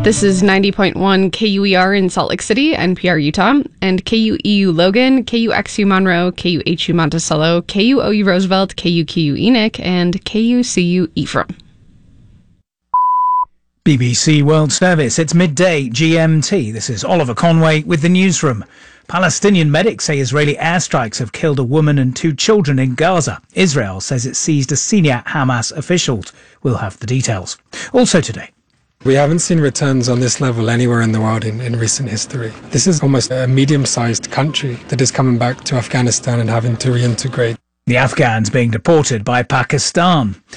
This is 90.1 KUER in Salt Lake City, NPR Utah, and KUEU Logan, KUXU Monroe, KUHU Monticello, KUOU Roosevelt, KUQU Enoch, and KUCU Ephraim. BBC World Service, it's midday GMT. This is Oliver Conway with the newsroom. Palestinian medics say Israeli airstrikes have killed a woman and 2 children in Gaza. Israel says it seized a senior Hamas official. We'll have the details. Also today, we haven't seen returns on this level anywhere in the world in recent history. This is almost a medium-sized country that is coming back to Afghanistan and having to reintegrate. the Afghans being deported by Pakistan.